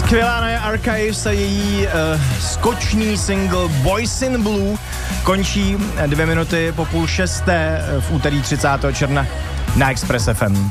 Skvělá Naya Archives a její skočný single Boys in Blue končí 2 minuty po 5:30 v úterý 30. června na Express FM.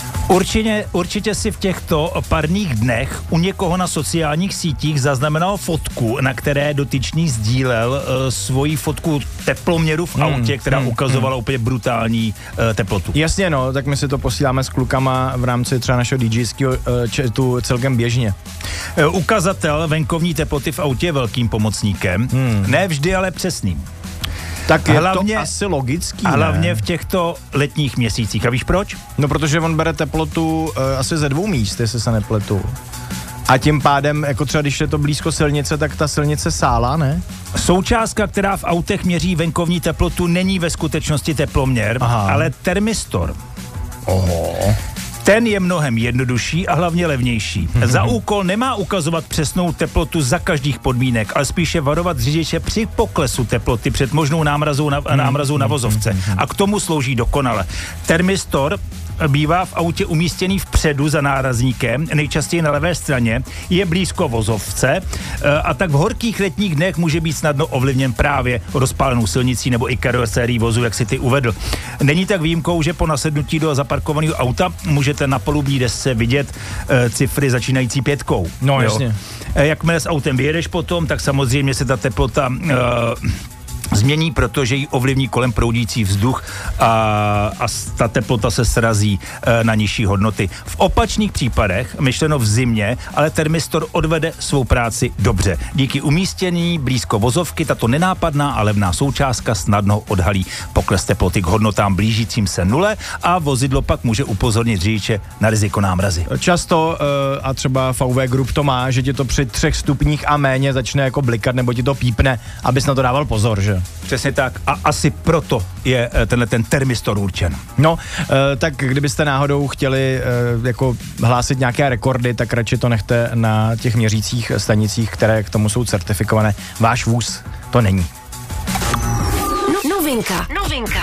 Určitě si v těchto parních dnech u někoho na sociálních sítích zaznamenal fotku, na které dotyčný sdílel svoji fotku teploměru v autě, která ukazovala úplně brutální teplotu. Jasně, no, tak my si to posíláme s klukama v rámci třeba našeho DJského chatu celkem běžně. Ukazatel venkovní teploty v autě je velkým pomocníkem, ne vždy, ale přesným. Tak je hlavně, to asi logický, a hlavně v těchto letních měsících. A víš proč? No, protože on bere teplotu asi ze 2 míst, jestli se nepletu. A tím pádem, jako třeba když je to blízko silnice, tak ta silnice sála, ne? Součástka, která v autech měří venkovní teplotu, není ve skutečnosti teploměr, ale termistor. Ten je mnohem jednodušší a hlavně levnější. Za úkol nemá ukazovat přesnou teplotu za každých podmínek, ale spíše varovat řidiče při poklesu teploty před možnou námrazou na vozovce. A k tomu slouží dokonale. Termistor bývá v autě umístěný vpředu za nárazníkem, nejčastěji na levé straně, je blízko vozovce a tak v horkých letních dnech může být snadno ovlivněn právě rozpálenou silnicí nebo i karosérií vozu, jak si ty uvedl. Není tak výjimkou, že po nasednutí do zaparkovaného auta můžete na palubní desce vidět cifry začínající 5. No jasně. Jakmile s autem vyjedeš potom, tak samozřejmě se ta teplota změní, protože ji ovlivní kolem proudící vzduch a ta teplota se srazí na nižší hodnoty. V opačných případech, myšleno v zimě, ale termistor odvede svou práci dobře. Díky umístění blízko vozovky tato nenápadná a levná součástka snadno odhalí pokles teploty k hodnotám blížícím se nule a vozidlo pak může upozornit řidiče na riziko námrazy. Často a třeba VW Group to má, že ti to při 3 stupních a méně začne jako blikat nebo ti to pípne, abys na to dával pozor, že? Přesně tak. A asi proto je ten termistor určen. No, tak kdybyste náhodou chtěli jako hlásit nějaké rekordy, tak radši to nechte na těch měřících stanicích, které k tomu jsou certifikované. Váš vůz to není. Novinka.